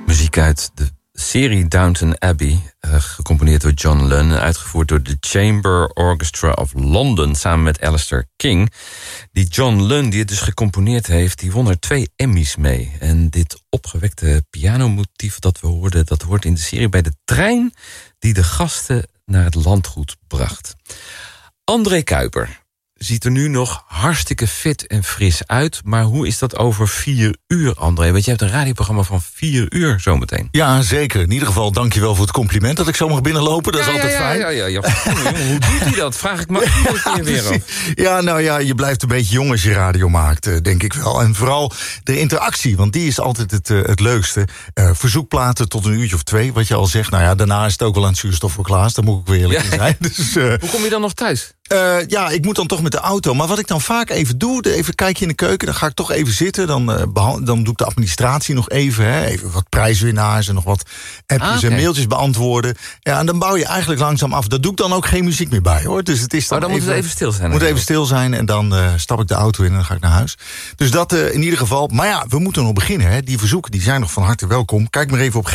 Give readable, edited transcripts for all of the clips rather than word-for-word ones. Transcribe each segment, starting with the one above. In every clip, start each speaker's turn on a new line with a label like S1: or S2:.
S1: Muziek uit de serie Downton Abbey, gecomponeerd door John Lunn en uitgevoerd door de Chamber Orchestra of London samen met Alistair King. Die John Lunn, die het dus gecomponeerd heeft, die won er 2 Emmys mee. En dit opgewekte pianomotief dat we hoorden, dat hoort in de serie bij de trein die de gasten naar het landgoed bracht. André Kuiper ziet er nu nog hartstikke fit en fris uit. Maar hoe is dat over 4 uur, André? Want je hebt een radioprogramma van 4 uur zometeen.
S2: Ja, zeker. In ieder geval, dankjewel voor het compliment dat ik zo mag binnenlopen. Dat is altijd fijn.
S1: Ja. Hoe doet hij dat? Vraag ik me iedere keer weer af.
S2: Ja, nou ja, je blijft een beetje jong als je radio maakt, denk ik wel. En vooral de interactie, want die is altijd het leukste. Verzoekplaten tot 1 uurtje of 2, wat je al zegt. Nou ja, daarna is het ook wel aan het zuurstof voor Klaas. Daar moet ik weer eerlijk in zijn. Dus,
S1: hoe kom je dan nog thuis?
S2: Ja, ik moet dan toch met de auto. Maar wat ik dan vaak even doe, even kijken in de keuken. Dan ga ik toch even zitten. Dan doe ik de administratie nog even. Even wat prijswinnaars en nog wat appjes en mailtjes beantwoorden. Ja, en dan bouw je eigenlijk langzaam af. Daar doe ik dan ook geen muziek meer bij, hoor. Dus het is dan
S1: moet het even stil zijn.
S2: Moet even stil zijn en dan stap ik de auto in en dan ga ik naar huis. Dus dat in ieder geval. Maar ja, we moeten nog beginnen. Hè. Die verzoeken die zijn nog van harte welkom. Kijk maar even op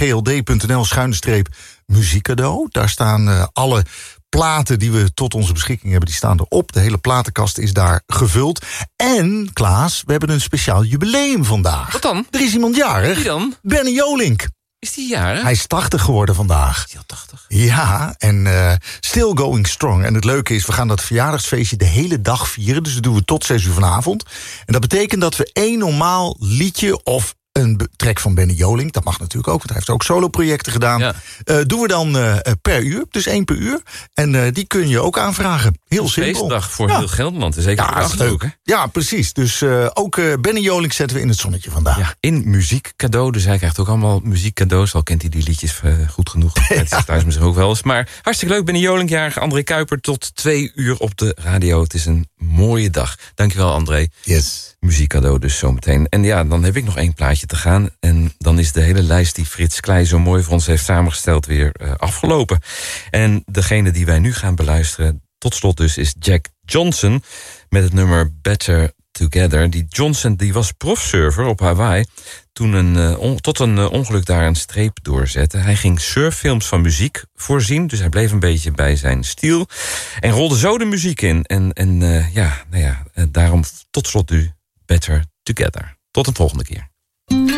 S2: gld.nl/muziekcadeau. Daar staan alle platen die we tot onze beschikking hebben, die staan erop. De hele platenkast is daar gevuld. En, Klaas, we hebben een speciaal jubileum vandaag.
S1: Wat dan?
S2: Er is iemand jarig.
S1: Wie dan?
S2: Benny Jolink.
S1: Is die jarig?
S2: Hij is 80 geworden vandaag.
S1: Is hij al 80?
S2: Ja, en still going strong. En het leuke is, we gaan dat verjaardagsfeestje de hele dag vieren. Dus dat doen we tot 6 uur vanavond. En dat betekent dat we 1 normaal liedje of een track van Benny Jolink, dat mag natuurlijk ook, want hij heeft ook soloprojecten gedaan. Ja. Doen we dan per uur, dus 1 per uur. En die kun je ook aanvragen. Heel simpel.
S1: Feestdag voor heel Gelderland, zeker voor de Achterhoek.
S2: Ja, precies. Dus ook Benny Jolink zetten we in het zonnetje vandaag.
S1: Ja, in muziekcadeau, dus hij krijgt ook allemaal muziekcadeaus. Al kent hij die liedjes goed genoeg. Het is thuis misschien ook wel eens. Maar hartstikke leuk, Benny Jolink, jarig. André Kuiper tot 2 uur op de radio. Het is een mooie dag. Dankjewel, André.
S2: Yes.
S1: Muziekcadeau dus zometeen. En ja, dan heb ik nog 1 plaatje te gaan. En dan is de hele lijst die Frits Kleij zo mooi voor ons heeft samengesteld weer afgelopen. En degene die wij nu gaan beluisteren, tot slot dus, is Jack Johnson met het nummer Better Together. Die Johnson die was profsurfer op Hawaii toen tot een ongeluk daar een streep doorzette. Hij ging surffilms van muziek voorzien, dus hij bleef een beetje bij zijn stiel en rolde zo de muziek in. En daarom tot slot nu Better Together. Tot een volgende keer.